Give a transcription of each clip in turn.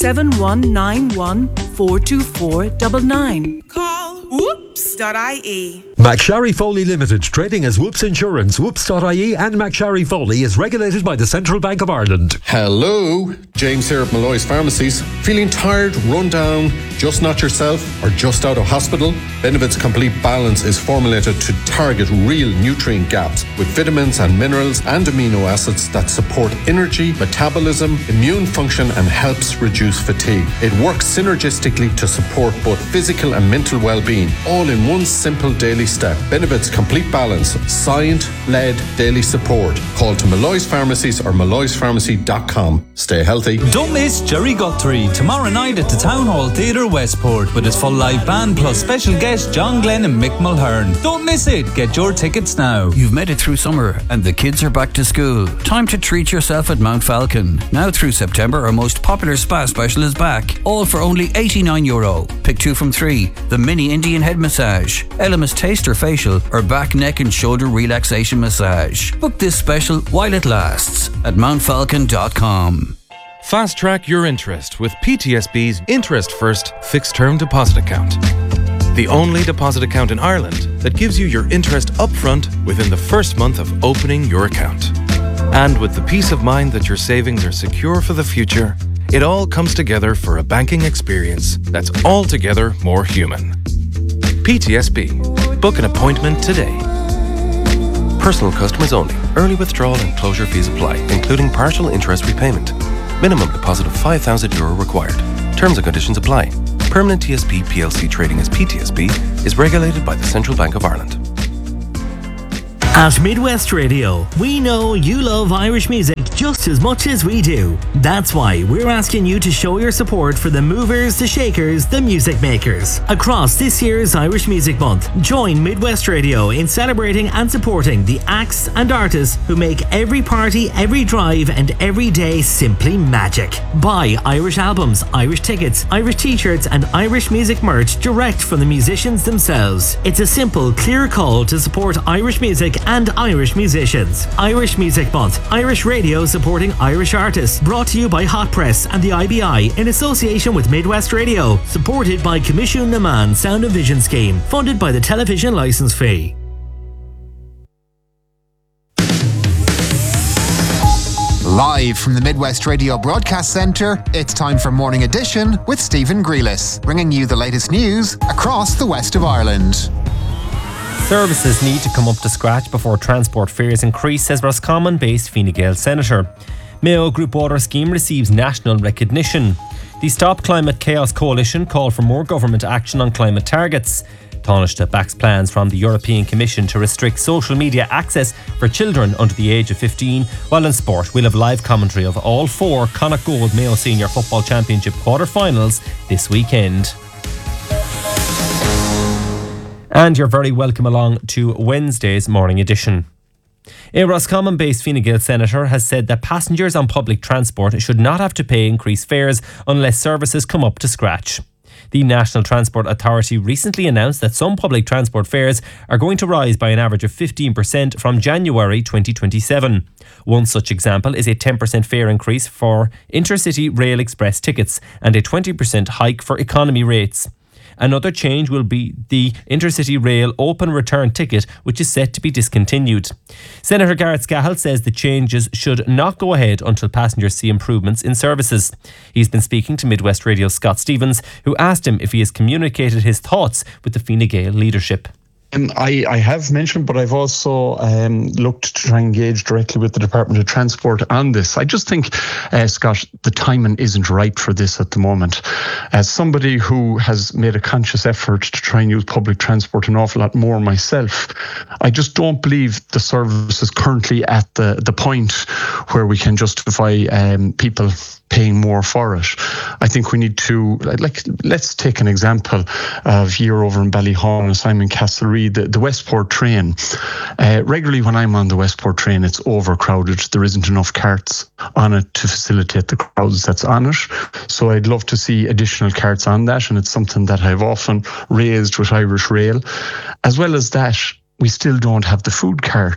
7191 424 99. Call whoops.ie. McSharry Foley Limited, trading as Whoops Insurance, Whoops.ie and McSharry Foley is regulated by the Central Bank of Ireland. Hello, James here at Malloy's Pharmacies. Feeling tired, run down, just not yourself, or just out of hospital? Benevit's Complete Balance is formulated to target real nutrient gaps with vitamins and minerals and amino acids that support energy, metabolism, immune function and helps reduce fatigue. It works synergistically to support both physical and mental well-being, all in one simple daily step. Benevit's Complete Balance, science-led daily support. Call to Malloy's Pharmacies or malloyspharmacy.com. Stay healthy. Don't miss Jerry Guthrie tomorrow night at the Town Hall Theatre Westport with his full live band plus special guests John Glenn and Mick Mulhern. Don't miss it. Get your tickets now. You've made it through summer and the kids are back to school. Time to treat yourself at Mount Falcon. Now through September, our most popular spa special is back. All for only €89. Pick 2 from 3. The mini Indian head massage, Elemis taster facial or back, neck and shoulder relaxation massage. Book this special while it lasts at mountfalcon.com. Fast track your interest with PTSB's Interest First Fixed Term Deposit Account. The only deposit account in Ireland that gives you your interest upfront within the first month of opening your account. And with the peace of mind that your savings are secure for the future, it all comes together for a banking experience that's altogether more human. PTSB. Book an appointment today. Personal customers only. Early withdrawal and closure fees apply, including partial interest repayment. Minimum deposit of €5,000 required. Terms and conditions apply. Permanent TSB PLC trading as PTSB is regulated by the Central Bank of Ireland. At Midwest Radio, we know you love Irish music just as much as we do. That's why we're asking you to show your support for the movers, the shakers, the music makers. Across this year's Irish Music Month, join Midwest Radio in celebrating and supporting the acts and artists who make every party, every drive and every day simply magic. Buy Irish albums, Irish tickets, Irish t-shirts and Irish music merch direct from the musicians themselves. It's a simple, clear call to support Irish music and Irish musicians. Irish Music Month, Irish Radio supporting Irish artists. Brought to you by Hot Press and the IBI in association with Midwest Radio. Supported by Commission Naman Sound and Vision Scheme. Funded by the television licence fee. Live from the Midwest Radio Broadcast Centre, it's time for Morning Edition with Stephen Grealis, bringing you the latest news across the west of Ireland. Services need to come up to scratch before transport fares increase, says Roscommon-based Fine Gael Senator. Mayo Group Water Scheme receives national recognition. The Stop Climate Chaos Coalition call for more government action on climate targets. Taoiseach backs plans from the European Commission to restrict social media access for children under the age of 15. While in sport, we'll have live commentary of all 4 Connacht Gold Mayo Senior Football Championship quarter-finals this weekend. And you're very welcome along to Wednesday's Morning Edition. A Roscommon-based Fine Gael senator has said that passengers on public transport should not have to pay increased fares unless services come up to scratch. The National Transport Authority recently announced that some public transport fares are going to rise by an average of 15% from January 2027. One such example is a 10% fare increase for Intercity Rail Express tickets and a 20% hike for economy rates. Another change will be the Intercity Rail Open Return ticket, which is set to be discontinued. Senator Garrett Scahill says the changes should not go ahead until passengers see improvements in services. He's been speaking to Midwest Radio's Scott Stevens, who asked him if he has communicated his thoughts with the Fine Gael leadership. I have mentioned, but I've also looked to try and engage directly with the Department of Transport on this. I just think, Scott, the timing isn't right for this at the moment. As somebody who has made a conscious effort to try and use public transport an awful lot more myself, I just don't believe the service is currently at the point where we can justify people paying more for it. I think we need to, let's take an example of here over in Ballyhone and Simon Castlereagh, the Westport train. Regularly when I'm on the Westport train, it's overcrowded. There isn't enough carts on it to facilitate the crowds that's on it. So I'd love to see additional carts on that, and it's something that I've often raised with Irish Rail. As well as that, we still don't have the food cart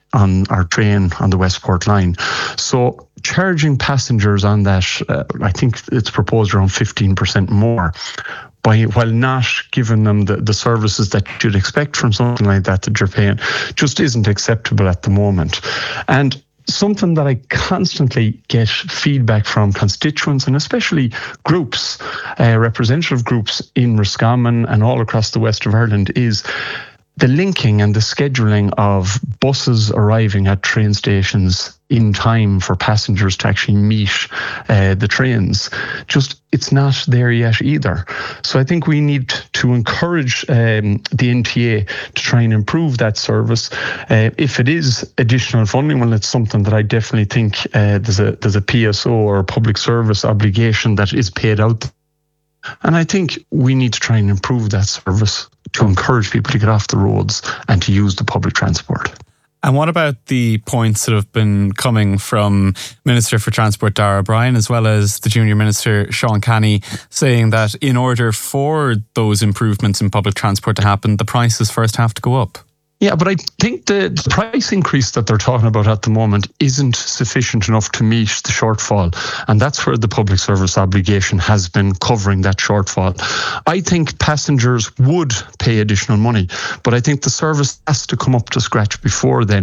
on our train on the Westport line. So charging passengers on that, I think it's proposed around 15% more, while not giving them the services that you'd expect from something like that you're paying, just isn't acceptable at the moment. And something that I constantly get feedback from constituents and especially groups, representative groups in Roscommon and all across the west of Ireland, is the linking and the scheduling of buses arriving at train stations in time for passengers to actually meet the trains. Just, it's not there yet either. So I think we need to encourage the NTA to try and improve that service. If it is additional funding, well, it's something that I definitely think there's a PSO or a public service obligation that is paid out. And I think we need to try and improve that service to encourage people to get off the roads and to use the public transport. And what about the points that have been coming from Minister for Transport Darragh O'Brien, as well as the Junior Minister Sean Canny, saying that in order for those improvements in public transport to happen, the prices first have to go up? Yeah, but I think the price increase that they're talking about at the moment isn't sufficient enough to meet the shortfall. And that's where the public service obligation has been covering that shortfall. I think passengers would pay additional money, but I think the service has to come up to scratch before then.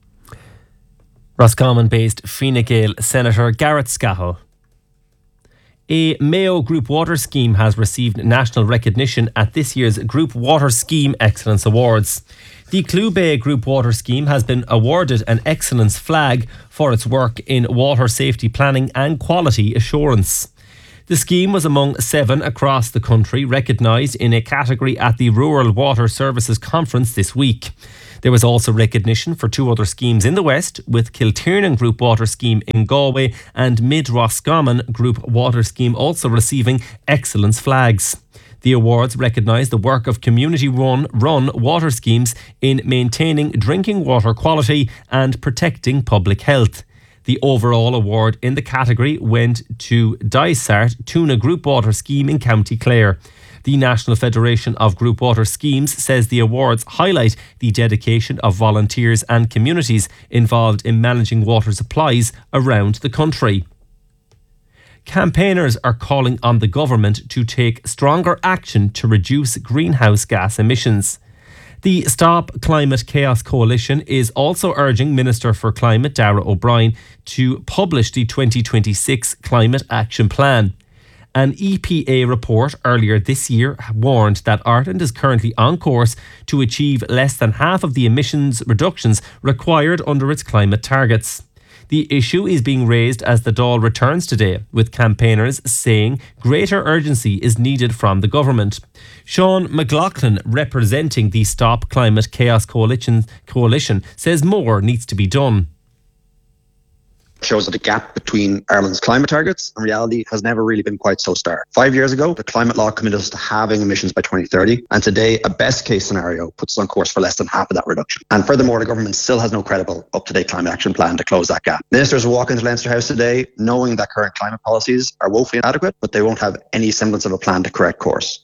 Roscommon-based Fine Gael Senator Garrett Scahill. A Mayo Group Water Scheme has received national recognition at this year's Group Water Scheme Excellence Awards. The Clubay Group Water Scheme has been awarded an Excellence Flag for its work in water safety planning and quality assurance. The scheme was among 7 across the country recognised in a category at the Rural Water Services Conference this week. There was also recognition for 2 other schemes in the West, with Kiltiernan Group Water Scheme in Galway and Mid Roscommon Group Water Scheme also receiving excellence flags. The awards recognise the work of community-run water schemes in maintaining drinking water quality and protecting public health. The overall award in the category went to Dysart Tuna Group Water Scheme in County Clare. The National Federation of Group Water Schemes says the awards highlight the dedication of volunteers and communities involved in managing water supplies around the country. Campaigners are calling on the government to take stronger action to reduce greenhouse gas emissions. The Stop Climate Chaos Coalition is also urging Minister for Climate Darragh O'Brien to publish the 2026 Climate Action Plan. An EPA report earlier this year warned that Ireland is currently on course to achieve less than half of the emissions reductions required under its climate targets. The issue is being raised as the Dáil returns today, with campaigners saying greater urgency is needed from the government. Sean McLaughlin, representing the Stop Climate Chaos Coalition, says more needs to be done. Shows that the gap between Ireland's climate targets and reality has never really been quite so stark. 5 years ago, the climate law committed us to halving emissions by 2030, and today a best case scenario puts us on course for less than half of that reduction. And furthermore, the government still has no credible, up-to-date climate action plan to close that gap. Ministers will walk into Leinster House today knowing that current climate policies are woefully inadequate, but they won't have any semblance of a plan to correct course.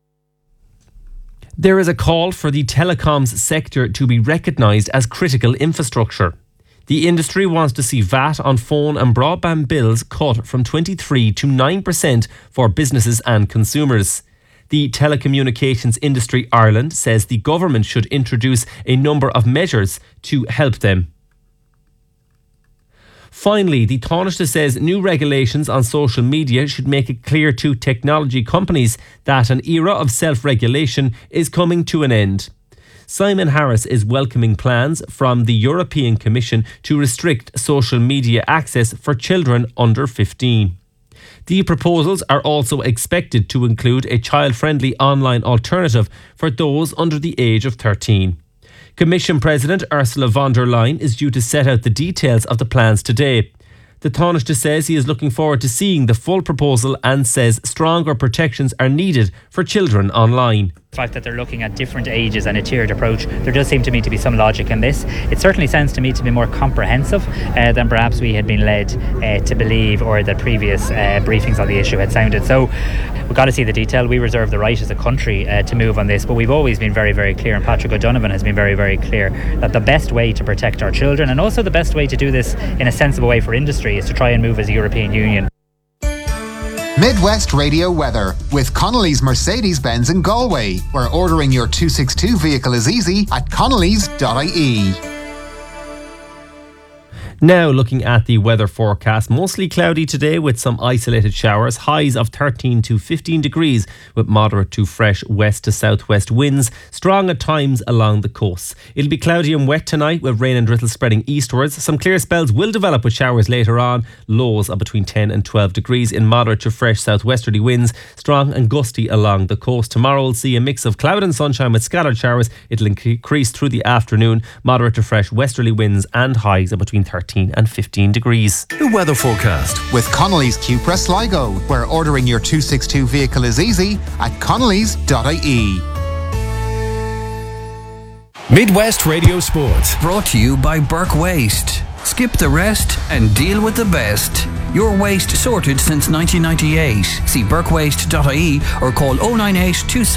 There is a call for the telecoms sector to be recognised as critical infrastructure. The industry wants to see VAT on phone and broadband bills cut from 23% to 9% for businesses and consumers. The Telecommunications Industry Ireland says the government should introduce a number of measures to help them. Finally, the Taoiseach says new regulations on social media should make it clear to technology companies that an era of self-regulation is coming to an end. Simon Harris is welcoming plans from the European Commission to restrict social media access for children under 15. The proposals are also expected to include a child-friendly online alternative for those under the age of 13. Commission President Ursula von der Leyen is due to set out the details of the plans today. The Taoiseach says he is looking forward to seeing the full proposal and says stronger protections are needed for children online. The fact that they're looking at different ages and a tiered approach, there does seem to me to be some logic in this. It certainly sounds to me to be more comprehensive than perhaps we had been led to believe, or that previous briefings on the issue had sounded. So we've got to see the detail. We reserve the right as a country to move on this, but we've always been very, very clear, and Patrick O'Donovan has been very, very clear, that the best way to protect our children, and also the best way to do this in a sensible way for industry, is to try and move as a European Union. Midwest Radio weather with Connolly's Mercedes-Benz in Galway, where ordering your 262 vehicle is easy at connolly's.ie. Now looking at the weather forecast, mostly cloudy today with some isolated showers, highs of 13 to 15 degrees with moderate to fresh west to southwest winds, strong at times along the coast. It'll be cloudy and wet tonight with rain and drizzle spreading eastwards. Some clear spells will develop with showers later on, lows of between 10 and 12 degrees in moderate to fresh southwesterly winds, strong and gusty along the coast. Tomorrow we'll see a mix of cloud and sunshine with scattered showers. It'll increase through the afternoon, moderate to fresh westerly winds and highs of between 13 and 15 degrees. The weather forecast with Connolly's Cupra Sligo, where ordering your 262 vehicle is easy at connolly's.ie. Midwest Radio Sports. Brought to you by Burke Waste. Skip the rest and deal with the best. Your waste sorted since 1998. See burkewaste.ie or call 098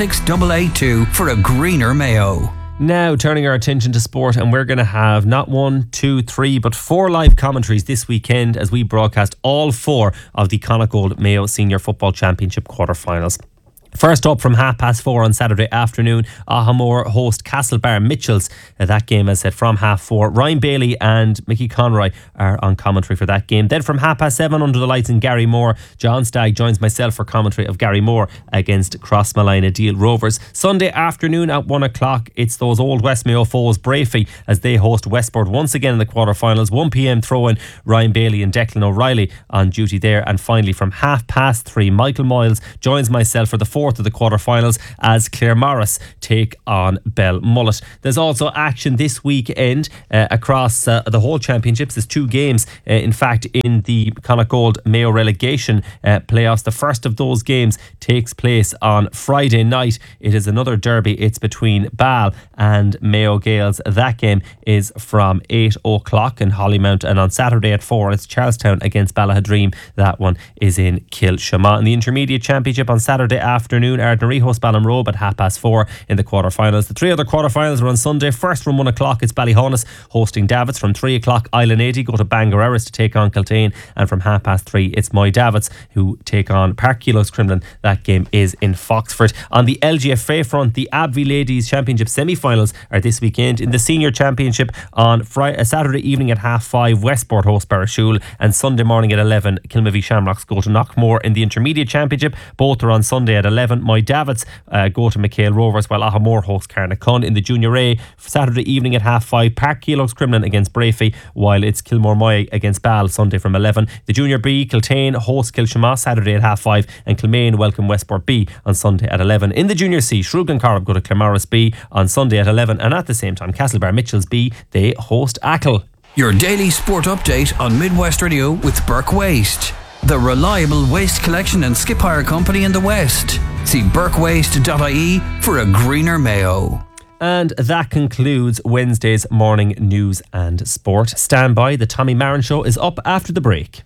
26882 for a greener Mayo. Now turning our attention to sport, and we're going to have not 1, 2, 3 but 4 live commentaries this weekend as we broadcast all 4 of the Connacht Mayo Senior Football Championship quarter-finals. First up from 4:30 on Saturday afternoon, Ahamore host Castlebar Mitchells. That game, as said, from 4:30. Ryan Bailey and Mickey Conroy are on commentary for that game. Then from 7:30 under the lights in Garrymore, John Stagg joins myself for commentary of Garrymore against Crossmalina Deal Rovers. Sunday afternoon at 1 o'clock, it's those old West Mayo foes, Brafey, as they host Westport once again in the quarterfinals. 1 p.m. throw-in, Ryan Bailey and Declan O'Reilly on duty there. And finally from 3:30, Michael Moyles joins myself for the fourth of the quarterfinals as Claremorris take on Belmullet. There's also action this weekend across the whole championships. There's 2 games in fact in the Connacht Mayo relegation playoffs. The first of those games takes place on Friday night. It is another derby. It's between Ball and Mayo Gaels. That game is from 8 o'clock in Hollymount, and on Saturday at 4 it's Charlestown against Ballahadream. That one is in Kilshama. In the intermediate championship on Saturday afternoon, Ardnaree host Ballinrobe at 4:30 in the quarterfinals. The 3 other quarterfinals are on Sunday. First from 1 o'clock it's Ballyhonus hosting Davits. From 3 o'clock Island 80 go to Bangareras to take on Kiltane, and from 3:30 it's Moy Davits who take on Park Kilos Crimlin. That game is in Foxford. On the LGFA front, the Abbey Ladies Championship semi-finals are this weekend. In the Senior Championship on Saturday evening at 5:30 Westport host Barrashule, and Sunday morning at 11 Kilmavie Shamrocks go to Knockmore. In the Intermediate Championship, both are on Sunday at 11. Moy Davits go to McHale Rovers, while Ahamore host Carnacon. In the Junior A, Saturday evening at 5:30 Park Kilos Crimlin against Brafey, while it's Kilmore Moy against Ball Sunday from 11. The Junior B, Kiltane host Kilshama Saturday at 5:30, and Kilmaine welcome Westport B on Sunday at 11. In the Junior C, Shrug and Corrib go to Claremorris B on Sunday at 11, and at the same time Castlebar Mitchells B, they host Achill. Your daily sport update on Midwest Radio with Burke Waste, the reliable waste collection and skip hire company in the West. See burkewaste.ie for a greener Mayo. And that concludes Wednesday's morning news and sport. Stand by, the Tommy Marin Show is up after the break.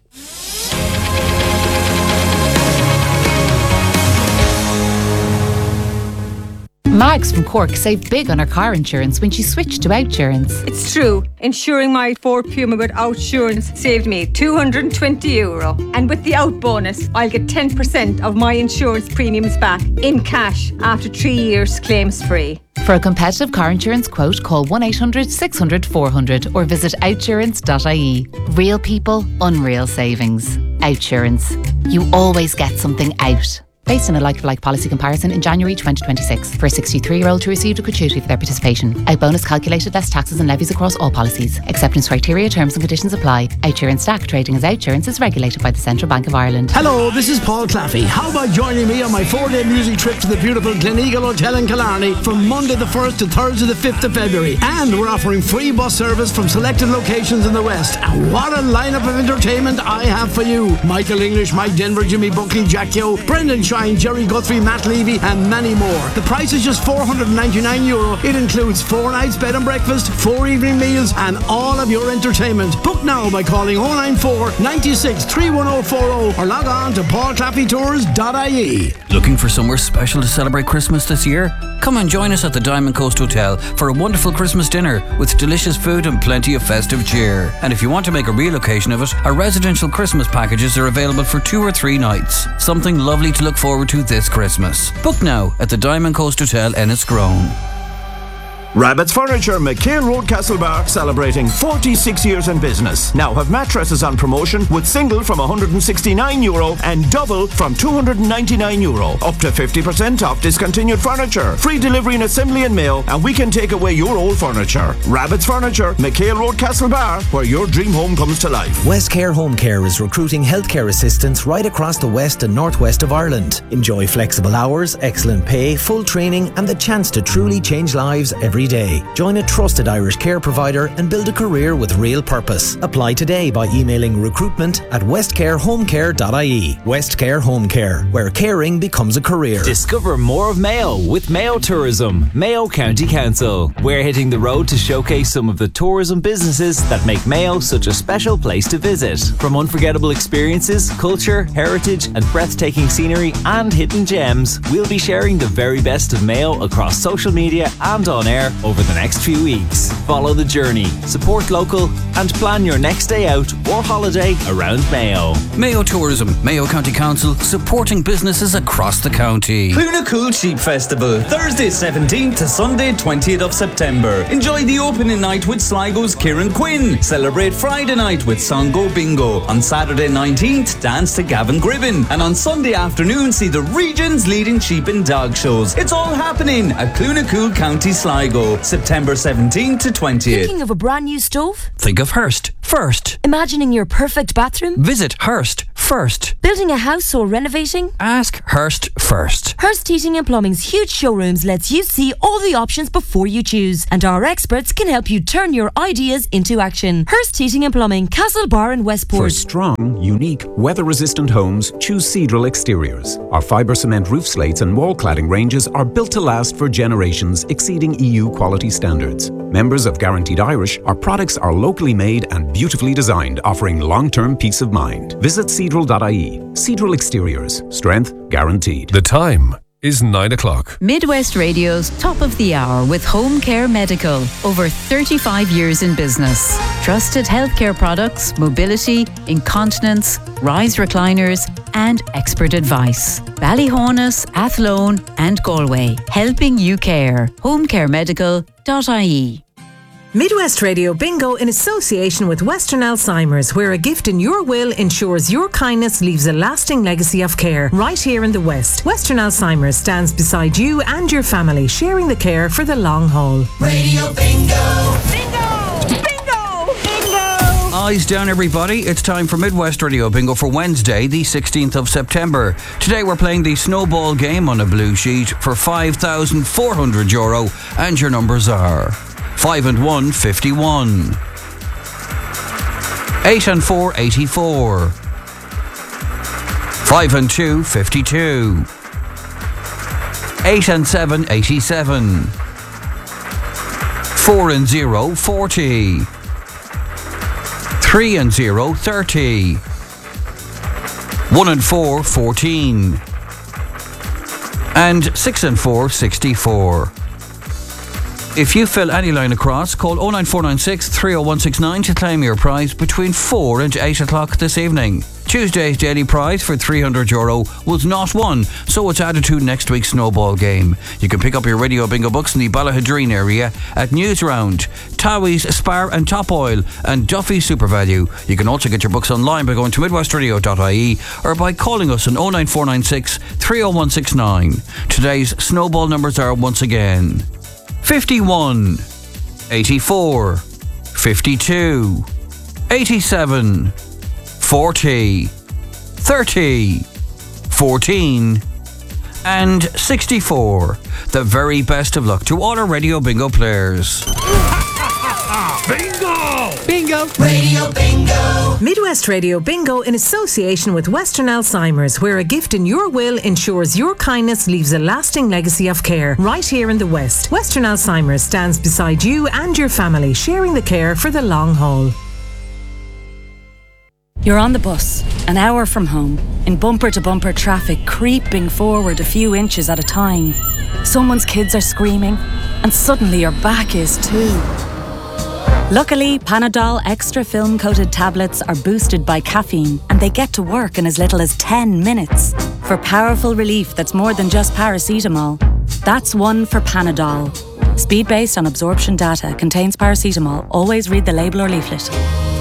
Mags from Cork saved big on her car insurance when she switched to Outsurance. It's true. Insuring my Ford Puma with Outsurance saved me €220. And with the Out bonus, I'll get 10% of my insurance premiums back in cash after 3 years claims free. For a competitive car insurance quote, call 1-800 600 400 or visit outsurance.ie. Real people, unreal savings. Outsurance. You always get something out. Based on a like-for-like policy comparison in January 2026. For a 63-year-old who received a gratuity for their participation. Out bonus calculated less taxes and levies across all policies. Acceptance criteria, terms and conditions apply. Outsurance Stack trading as Outsurance is regulated by the Central Bank of Ireland. Hello, this is Paul Claffey. How about joining me on my 4-day music trip to the beautiful Gleneagle Hotel in Killarney from Monday the 1st to Thursday the 5th of February. And we're offering free bus service from selected locations in the West. And what a lineup of entertainment I have for you. Michael English, Mike Denver, Jimmy Buckley, Jack Yo, Brendan Shaw, Shine, Jerry Guthrie, Matt Levy, and many more. The price is just €499. It includes 4 nights bed and breakfast, 4 evening meals, and all of your entertainment. Book now by calling 094 96 31040 or log on to paulclaffeytours.ie. Looking for somewhere special to celebrate Christmas this year? Come and join us at the Diamond Coast Hotel for a wonderful Christmas dinner with delicious food and plenty of festive cheer. And if you want to make a real occasion of it, our residential Christmas packages are available for 2 or 3 nights. Something lovely to look forward to this Christmas. Book now at the Diamond Coast Hotel, Enniscrone. Rabbit's Furniture, McHale Road, Castlebar, celebrating 46 years in business. Now have mattresses on promotion with single from €169 and double from €299. Up to 50% off discontinued furniture. Free delivery and assembly and mail, and we can take away your old furniture. Rabbit's Furniture, McHale Road, Castlebar, where your dream home comes to life. Westcare Home Care is recruiting healthcare assistants right across the west and northwest of Ireland. Enjoy flexible hours, excellent pay, full training, and the chance to truly change lives every day. Join a trusted Irish care provider and build a career with real purpose. Apply today by emailing recruitment@westcarehomecare.ie. Westcare Home Care, where caring becomes a career. Discover more of Mayo with Mayo Tourism, Mayo County Council. We're hitting the road to showcase some of the tourism businesses that make Mayo such a special place to visit. From unforgettable experiences, culture, heritage and breathtaking scenery and hidden gems, we'll be sharing the very best of Mayo across social media and on air over the next few weeks. Follow the journey, support local and plan your next day out or holiday around Mayo. Mayo Tourism, Mayo County Council, supporting businesses across the county. Clunacool Sheep Festival, Thursday 17th to Sunday 20th of September. Enjoy the opening night with Sligo's Kieran Quinn. Celebrate Friday night with Songo Bingo. On Saturday 19th, dance to Gavin Gribben. And on Sunday afternoon, see the region's leading sheep and dog shows. It's all happening at Clunacool County Sligo, September 17th to 20th. Thinking of a brand new stove? Think of Hearst first. Imagining your perfect bathroom? Visit Hearst first. Building a house or renovating? Ask Hearst first. Hearst Heating and Plumbing's huge showrooms lets you see all the options before you choose, and our experts can help you turn your ideas into action. Hearst Heating and Plumbing, Castlebar and Westport. For strong, unique, weather-resistant homes, choose Cedral Exteriors. Our fibre cement roof slates and wall cladding ranges are built to last for generations, exceeding EU quality standards. Members of Guaranteed Irish, our products are locally made and beautifully designed, offering long-term peace of mind. Visit Cedral.ie. Cedral Exteriors. Strength guaranteed. The time is 9 o'clock. Midwest Radio's Top of the Hour with Home Care Medical. Over 35 years in business. Trusted healthcare products, mobility, incontinence, rise recliners, and expert advice. Ballyhonus, Athlone, and Galway. Helping you care. homecaremedical.ie. Midwest Radio Bingo in association with Western Alzheimer's, where a gift in your will ensures your kindness leaves a lasting legacy of care right here in the West. Western Alzheimer's stands beside you and your family, sharing the care for the long haul. Radio Bingo! Eyes down, everybody. It's time for Midwest Radio Bingo for Wednesday, the 16th of September. Today we're playing the snowball game on a blue sheet for €5,400, and your numbers are 5 and 1, 51. 8 and 4, 84. 5 and 2, 52. 8 and 7, 87. 4 and 0, 40. 3 and 0, 30. 1 and 4, 14. And 6 and 4, 64. If you fill any line across, call 09496 30169 to claim your prize between 4 and 8 o'clock this evening. Tuesday's daily prize for €300 was not won, so it's added to next week's snowball game. You can pick up your Radio Bingo books in the Ballahadreen area at Newsround, Towie's Spar and Top Oil, and Duffy's SuperValue. You can also get your books online by going to midwestradio.ie or by calling us on 09496 30169. Today's snowball numbers are once again 51, 84, 52, 87, 40, 30, 14, and 64. The very best of luck to all our Radio Bingo players. Bingo! Radio Bingo! Midwest Radio Bingo in association with Western Alzheimer's, where a gift in your will ensures your kindness leaves a lasting legacy of care. Right here in the West, Western Alzheimer's stands beside you and your family, sharing the care for the long haul. You're on the bus, an hour from home, in bumper-to-bumper traffic, creeping forward a few inches at a time. Someone's kids are screaming, and suddenly your back is too. Luckily, Panadol Extra film-coated tablets are boosted by caffeine, and they get to work in as little as 10 minutes. For powerful relief that's more than just paracetamol. That's one for Panadol. Speed based on absorption data, contains paracetamol. Always read the label or leaflet.